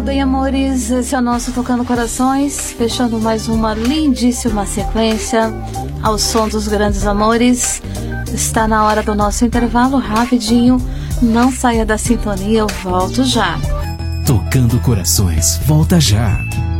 Tudo bem, amores? Esse é o nosso Tocando Corações, fechando mais uma lindíssima sequência ao som dos grandes amores. Está na hora do nosso intervalo rapidinho. Não saia da sintonia, eu volto já. Tocando Corações, volta já.